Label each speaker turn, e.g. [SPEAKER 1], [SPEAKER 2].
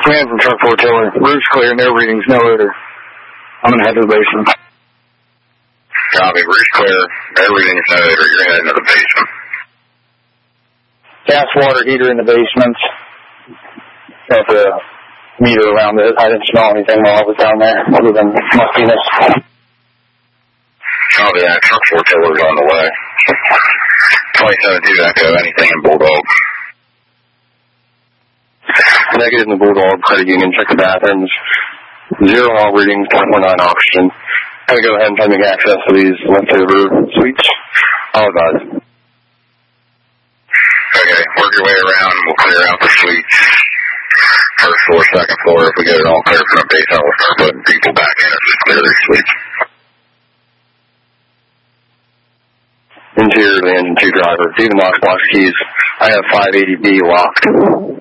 [SPEAKER 1] Command from Truck 4 Tiller. Roof's clear, no readings, no odor. I'm going to head to the basement.
[SPEAKER 2] Copy, roof's clear, no readings, no odor. You're heading to the basement.
[SPEAKER 1] Gas water heater in the basement. Got the meter around it. I didn't smell anything while I was down there other than mustiness.
[SPEAKER 2] Copy that. Truck 4 Tiller's on the way. 2072 Echo, anything in Bulldog.
[SPEAKER 1] Negative in the Bulldog credit union. Check the bathrooms. 0 all readings, 0.19 oxygen. Gotta go ahead and try to make access to these leftover suites. I'll advise.
[SPEAKER 2] Okay, work your way around. We'll clear out the suites. First floor, second floor. If we get it all clear from the base, we'll start putting people back in and just clear these suites.
[SPEAKER 1] Interior of the engine 2 driver. See the Knox box keys. I have 580B locked.